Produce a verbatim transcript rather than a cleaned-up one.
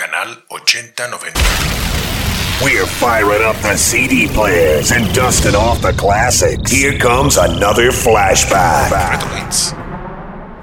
canal ochenta noventa. We're firing up the C D players and dusting off the classics. Here comes another flashback. Retro Hits.